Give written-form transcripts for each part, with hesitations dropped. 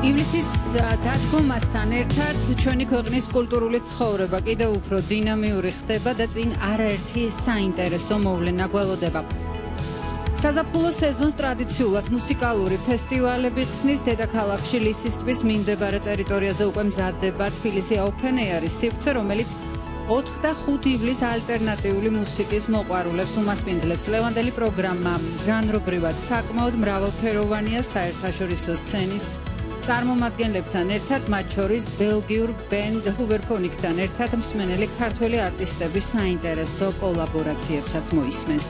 ივლისის დადგომასთან ერთად ჩვენი ქვეყნის კულტურული ცხოვრება კიდევ უფრო დინამიური ხდება და წინ არაერთი საინტერესო მოვლენა გველოდება. საზაფხულო სეზონს ტრადიციულად მუსიკალური ფესტივალები ხსნის დედაქალაქში ლისისთვის მიმდებარე ტერიტორიაზე უკვე მზადდება თბილისი Open Air-ის სივრცე, რომელიც 4 და 5 ივლისს ალტერნატიული მუსიკის მოყვარულებს უმასპინძლებს. ლევანდელი პროგრამა ჟანრობრივად საკმაოდ მრავალფეროვანია საერთაშორისო სცენის წარმომადგენლებთან ერთად, მათ შორის ბელგიურ ბენდ ჰუვერფონიკთან ერთად მსმენელი ქართველი არტისტების საინტერესო კოლაბორაციებსაც მოისმენს.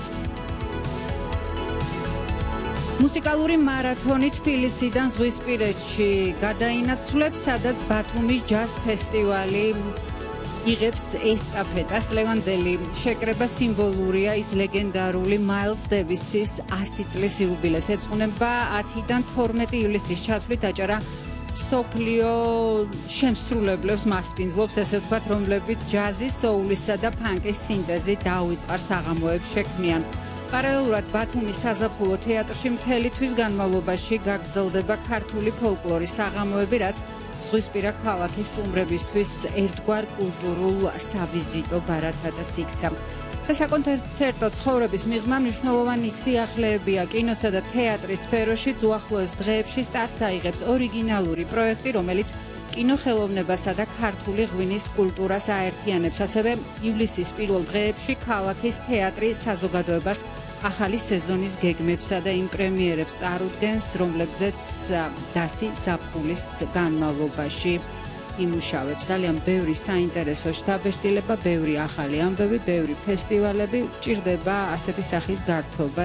მუსიკალური მარათონი თბილისიდან ზღვისპირეთში გადაინაცვლებს, სადაც ბათუმის ჯაზ ფესტივალი იღებს ესტაფეტას. ლევანდელი შეკრება სიმბოლურია, ის ლეგენდარული მაილს დევისის 100 წლის იუბილეს ეძღვნება. 10-დან 12 ივლისის ჩათვლით აჭარა მსოფლიო შემსრულებლებს მასპინძლობს, ესე ვთქვათ, რომლებიც ჯაზის, სოულისა და ფანკის სინტეზით დაუვიწყარ საღამოებს შექმნიან. პარალელურად ბათუმის საზაფხულო თეატრში მთელი თვის განმავლობაში გაგრძელდება ქართული ფოლკლორის საღამოები, რაც ზღვისპირა ქალაქის სტუმრებისთვის ერთგვარ კულტურულ სავიზიტო ბარათადაც იქცა. და საკონცერტო ცხოვრების მიღმა მნიშვნელოვანი სიახლეებია კინოსა და თეატრის სფეროშიც. უახლოეს დღეებში სტარტს აიღებს ორიგინალური პროექტი, რომელიც კინოხელოვნებასა და ქართული ღვინის კულტურას აერთიანებს. ასევე ივლისის პირველ დღეებში ქალაქის თეატრი საზოგადოებას ახალი სეზონის გეგმებსა და იმ პრემიერებს წარუდგენს, რომლებზეც დასი ზაფხულის განმავლობაში იმუშავებს. ძალიან ბევრი საინტერესო შთაბეჭდილება, ბევრი ახალი ამბები, ბევრი ფესტივალები, ჭირდება ასეთი სახის გართობა.